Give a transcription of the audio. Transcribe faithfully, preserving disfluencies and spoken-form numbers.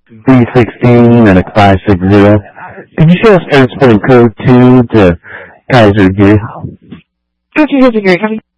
B sixteen and a five six zero. Could you show us transport code two to Kaiser Gear? Kaiser Gear, coming.